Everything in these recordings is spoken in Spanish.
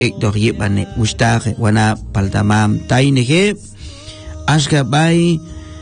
Héctor Yipane Ustaje Wana Paltamam Taineje Ashkabay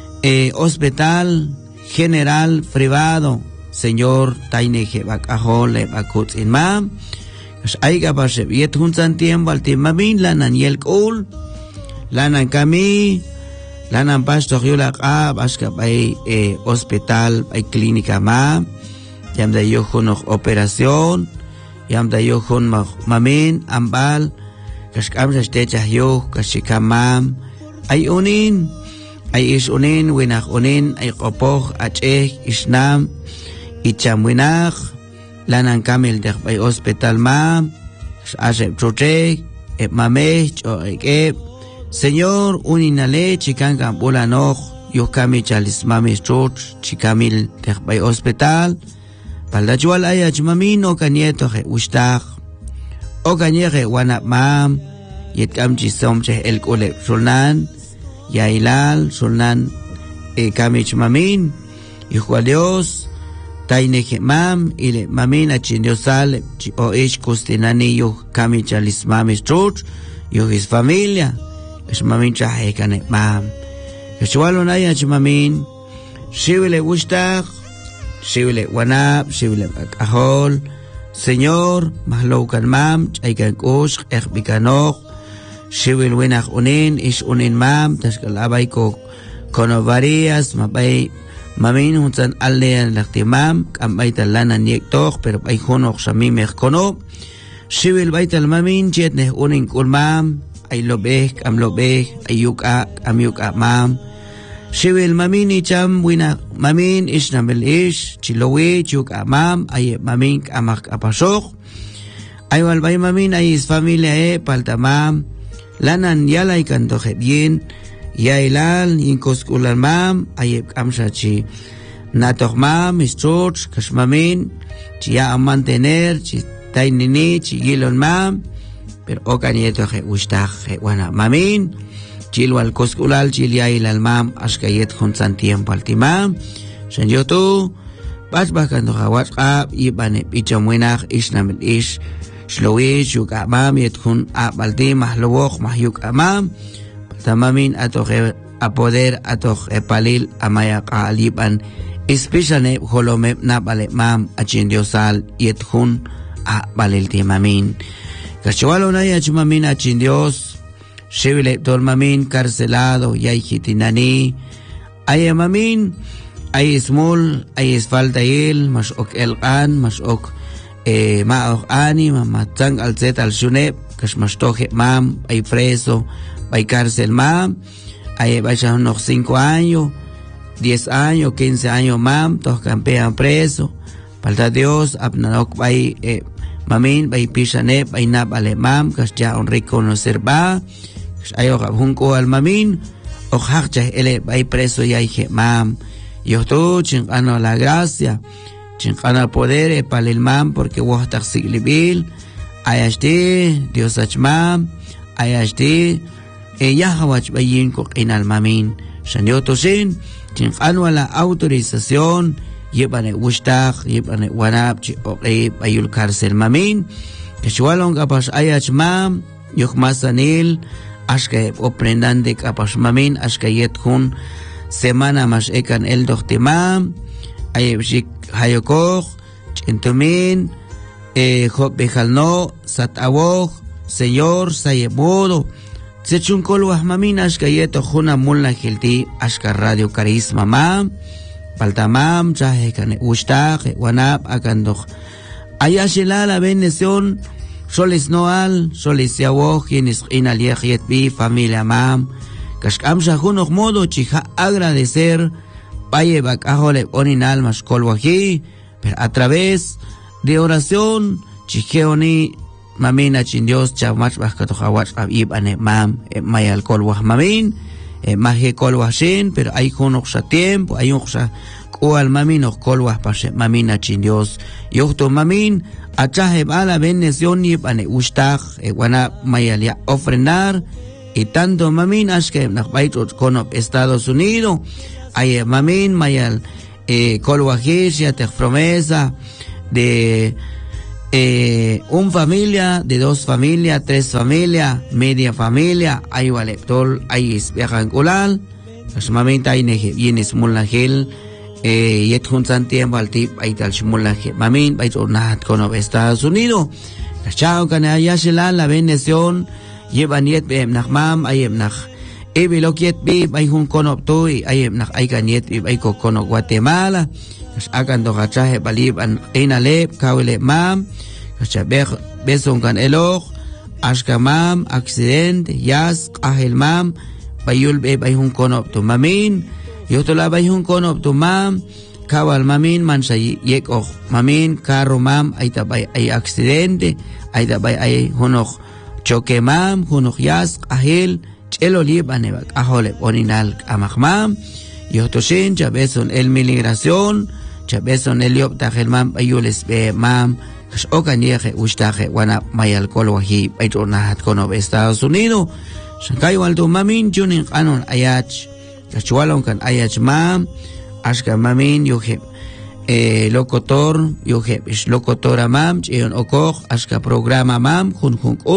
Hospital General Privado Señor Taineje Bakajole Bakuts Inmam Aiga Bashe Viet Hunsan Tiempo Altimamin Lanan Yelkul Lanan Kami Lanan Pastor Yulak Ashkabay Hospital Bay Clínica Ma Yam da yohun operación Yam da yohun mamin ambal Kashkam Shastechah yoh Kashikamam Ay unin Ay is unin Winach unin Ay kopoch Acheh Isnam Icham winach Lanan kamil Dek bay hospital ma Asheb choche Ep mameh Cho ek Señor uninale Chikanga bulanoch Yoh kami chalis mamis choch Chikamil Dek bay hospital Paldachual ayach mamin o kanieto he ustak o kaniere wana mam yet kam chisom che el kole sulnan yailal sulnan kamich mamin hijo Dios taine mam ile mamin achindiosal o ish kustinani yo kamich alis mamis church yo his familia es mamin chahe kane mam kechualon ayach mamin shiwile ustak Shibile wanap, shibile akahol, Señor, mahloukan mam, chaykan kush, ekbikanok, shibil winach unin, ish unin mam, tashkalabay ko konovarias, mabay, mamin hunsan aldean laktimam, kambay talanan yektok, pero bay hunok shamimech kono, shibil bay talmamin, chetneh unin kulmam, ay lobeh, am lobeh, am yuka mam, Shibil mamin icham wina mamin ishnamel ish chilowe chuk amam ay mamin amak apasok ay walbay mamin ay is familia paltamam lanan yalay kantoje bien yailal inkoskulan mam ay amshachi natok mam is church kashmamin chiya mantener chi tainini chigilon mam pero okanieto je ustaj wana mamin Chilwal Koskulal, Chiliay Lalmam, Ashkayet Hunsan Tiempo Altimam, Shanyotu, Bachbakando Hawatap, Ibane Pichamuenach, Ishnamel Ish, Shlowish, Yuk Amam, Yethun Abaldim, Mahlowok, Mahyuk Amam, Tamamin Atoche Apoder, Atoch Epalil, Amayak Aliban, Especially Holome Nabale Mam, Achindiosal, Yethun Abalil Timamin. Kachwalonaya Chumamin Achindios, Shibile Dolmamin carcelado yay hitinani ay mamin ay small ay falta il mas ok el an mas ok maok ani mamatang al zet al shuneb kas mas toje mam ay preso ay cárcel mam ay vaya unos 5 años 10 años 15 años mam todos campean preso falta Dios apnanok bay mamin bay pishaneb bay nab ale mam kas ya un reconocer ba Ayo junko al mamin o hakcha ele bay preso ya ije mam yo to chingano la gracia chingano el poder para el mam porque vos tak siglibil ayashte Dios achmam ayashte ya hawach bayin ko inal mamin shanyo to sin chingano la autorización yebane ustak yebane wanap chi oqe bayul cárcel mamin que chualon kapas ayachmam yo masanil Ashke oprendan de kapas mamin ashke yet hun semana mas ekan el dohtemam ayebshik hayokok chentumin hop bejalno satawok señor sayebodo sechun kolwah mamin ashke yet huna mulna hilti ashka radio carisma mam paltamam chahekan ustak wanap akandok ayashila la bendición Solis Noal, Solis Yawok, quienes inaliet bi familia mam, Kashkam Shahunok modo chija agradecer, Paye Bakajole Oninal Mashkolwaji, pero a través de oración, Chijeoni, Mamina Chindios, Chamach Bakatohawach Abibane Mam, Mayal Kolwah Mamin, Maje Kolwashin, pero hay Hunok Shatiempo, hay un Kual Mamin o Kolwah Pashe Mamina Chindios, Yokto Mamin, Achaje a la bendición y pane ustak wana mayalia ofrendar y tanto mamin ashke nakbaitot con Estados Unidos ay mamin mayal kolwajish ya te promesa de un familia, de 2 familias, 3 familias, media familia, ay vale, tol, ay es viajan kulal, as mamita ay neje, vienes mulagel, yet juntan tiempo al tip, ay tal shmulagel, mamin, bay tornat con Estados Unidos, chao canaya shela la bendición, llevan yet bem nach mam, ayem nach, ebilok yet bib, ay hun konop toy, ayem nach ay kanyet bib, ay kokono Guatemala, akan do kachahe balib an inalep kawile mam kachabeh beson kan elok ashka mam accident yas ahel mam bayul be bayhun konop to mamin yotola bayhun konop to mam kawal mamin man say yek och mamin karo mam aita bay ay accident aita bay ay hunok choke mam hunok yas ahel chelo lib anebak ahole oninal amahmam yotoshin chabeson el migración chabeson eliop tajelman bayules be mam okaniege ustaje wana mayal kolwahi baytonahat kono Estados Unidos shankay waldo mamin junin anon ayach kachwalon kan ayach mam ashka mamin yoje locutor yoje is locutora mam chion okoj ashka programa mam kun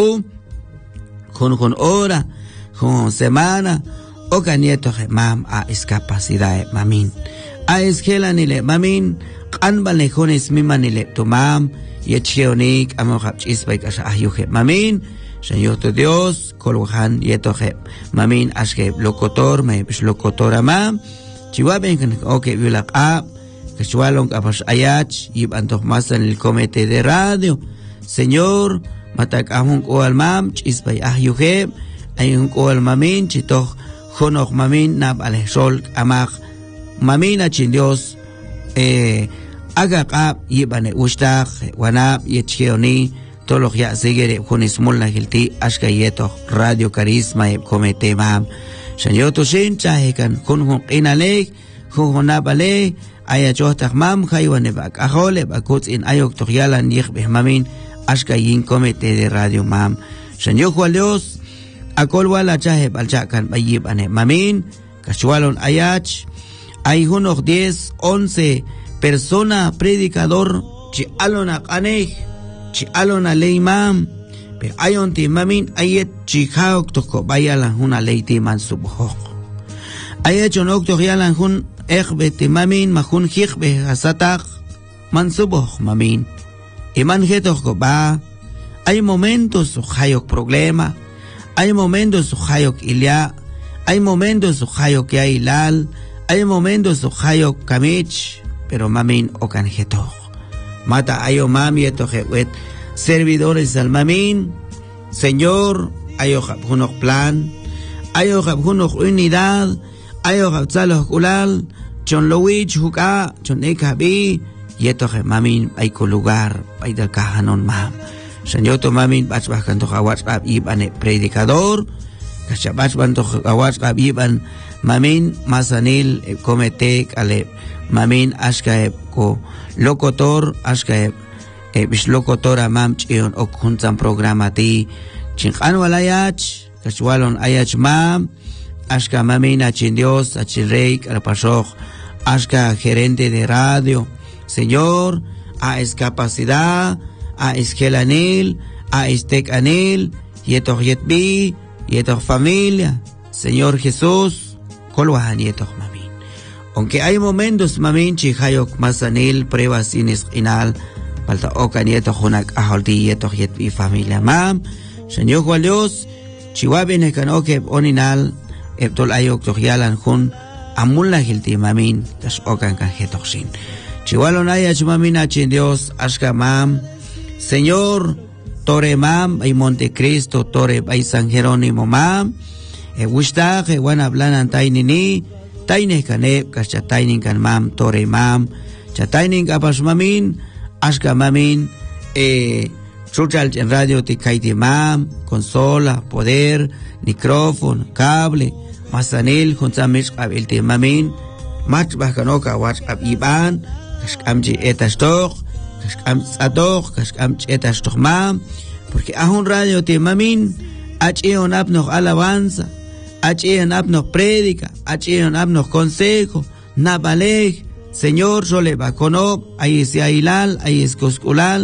hora kun semana okanieto mam a discapacidad mamin a esquela nile mamin qanbal nejones mimanile tomam yechionik amojab chisbaik asha ayuje mamin señor Dios kolwahan yetoje mamin ashke locutor me locutora mam chiwaben kan okay vilaq a kachwalon apash ayach yibantok masan el comité de radio señor matak ahun ko almam chisbay ayuje ayun ko almamin chitoh honok mamin nab alhol amak mamina chin Dios agaqab yibane ushtaq wanab yechkeoni tolog ya segere junismul nagilti ashka yeto radio carisma comete mam shanyoto shin chahekan kun qinalek khonabale aya chohtaq mam khaywane bak ahole bakut in ayok toyalan yikhbe mamin ashka yin comete de radio mam shanyojo Dios akol wala chahe balchakan bayibane mamin kachwalon ayach hay unos 10, 11 personas predicador chi alona qanej chi alona leimam pero hay un timamin ayet chi haok toko bayalan una leiti man subhok ayet chonok to yalan hun ekhbe timamin mahun khikhbe hasatak man subhok mamin iman getok ko ba hay momentos hayok problema hay momentos hayok ilya hay momentos hayok ya ilal hay momentos hayok kamich pero mamin okanjeto mata ayo mami eto wet servidores al mamin señor ayo hunok plan ayo hunok unidad ayo tsalo kulal chon lowich huka chon ekabi yeto mamin ay ko lugar ay dal kahanon mam señor to mamin bachbah kan to WhatsApp ibane predicador kashabach ban to WhatsApp iban mamin masanil comete kale mamin ashka ko locutor ashka bis locutora mam chion ok juntan programa ti chinqan walayach kachwalon ayach mam ashka mamin achin Dios achin rey alpashok ashka gerente de radio señor a discapacidad a esquelanil a estecanil yetok yetbi yetok familia señor Jesús kolwahan yetok mamin aunque hay momentos mamin chihayok masanil pruebas sin esquinal falta okan yetok hunak aholti yetok yetbi familia mam señor Juan Dios chiwaben ekan okeb oninal eptol ayok tohyalan hun amulla hilti mamin tas okan kan yetok sin chiwalon ayach mamin achin Dios ashka mam señor Tore mam ay Montecristo Tore ay San Jerónimo mam wishta wan hablanan tainini taine kanep kasha tainin kan mam Tore mam cha tainin kapas mamin ashka mamin chuchal en radio ti kaiti mam consola poder micrófono cable masanil junzamish abelti mamin mach bakanoka WhatsApp iban kaskamji etastok kaskam tsadok kaskam etastok mam porque a un radio ti mamin achion apno alabanza achion apno prédica achion apno consejo nabalej señor sole bakonob ahí se ailal ahí es cosculal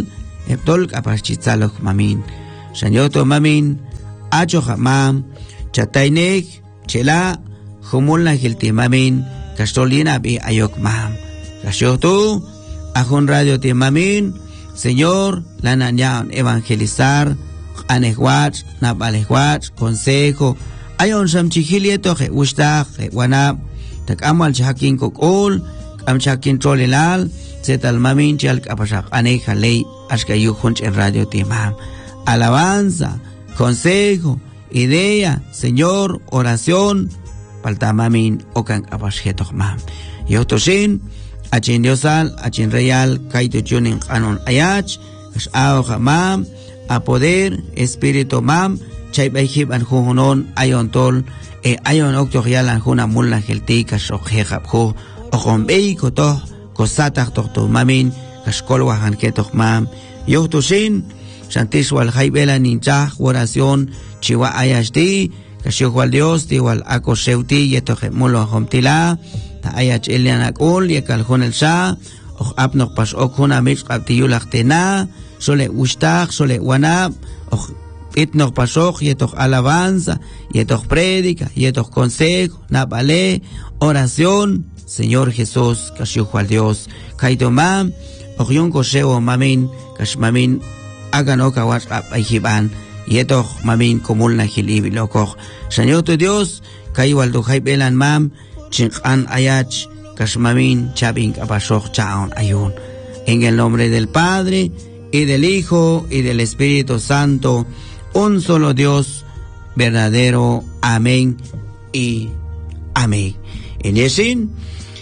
eptol apachitzalok mamin. Sanyoto mamin, acho hamam, chatainek, chela, humulna gilti mamin, castolina bi ayok mam. Kasyoto, ajon radio timamin, Señor, la nanyan evangelizar, anehwat, nabalehwat, consejo, ayon samchihilieto, je ustak, je wanab, tak amal chakin kokol, am chakin trolelal, setal mamin chal kapasak aneja ley, ashkayu hunch en radio timam. Alabanza, consejo, idea, Señor, oración, paltamamin, okan apashetok mam. Yotoshin, achin diosal, achin real, kaito chunin anon ayach, es ahoja mam, a poder, espíritu mam, chay baihib an jujunon, ayon tol, ayon octorial an juna mulla gelti, kashokjejab ju, ojon beiko toh, kosatak tohto mamin, kashkolwa hanketok mam, yotoshin, Santishwal Jaibela Ninchah, oración, Chiwa Ayashti, Kashiwal Dios, Tiwal Ako Sheuti, Yetoje Mulo Homtila, Ta Ayach Elianakul, Yekalhon el Shah, Och Apnok Pas Okhuna Mitch Abtiyulach Tena, Sole Ustak, Sole Wanab, Och Itnok Pasok, Yetoch Alabanza, Yetoch Prédica, Yetoch Consejo, Nabale, oración, Señor Jesús, Kashiwal Dios, Kaitomam, Och Yunko Sheo Mamin, Kashmamin, hagan oka WhatsApp ayhiban yetoch mamin komulna hilibi lokoch Señor tu Dios kaiwal do belan mam chinkan ayach kashmamin chabin abashoch chaon ayun en el nombre del Padre y del Hijo y del Espíritu Santo, un solo Dios verdadero. Amén y amén. En yesin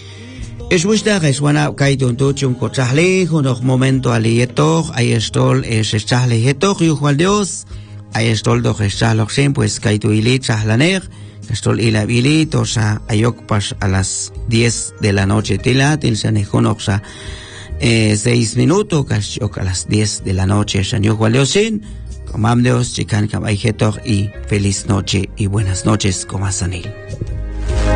es wusta reswana kaitun tuchun kochahle unos momento alieto ayestol es chahle heto yuhal Dios ayestol do chalo sem pues kaitu ili chahlaner estol ila bili tosa ayok pas a las 10 de la noche tila til sanejonoxa 6 minutos kashok a las 10 de la noche yuhal Diosin comam Dios chikan kam ayheto y feliz noche y buenas noches comasanil.